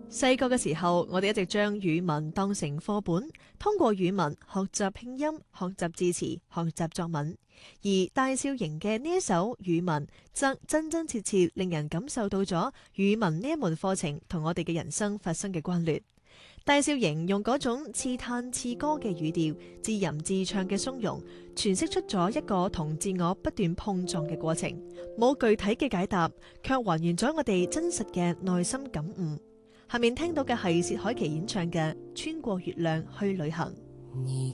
細個嘅時候，我哋一直將語文當成課本，通過語文學習拼音、學習字詞、學習作文。而戴少瑩嘅呢一首語文，則真真切切令人感受到咗語文呢一門課程同我哋嘅人生發生嘅關聯。戴少瑩用嗰種似嘆似歌嘅語調，自吟自唱嘅鬆容，詮釋出咗一個同自我不斷碰撞嘅過程。冇具體嘅解答，卻還原咗我哋真實嘅內心感悟。下面聽到嘅係薛凱琪演唱嘅《穿過月亮去旅行》。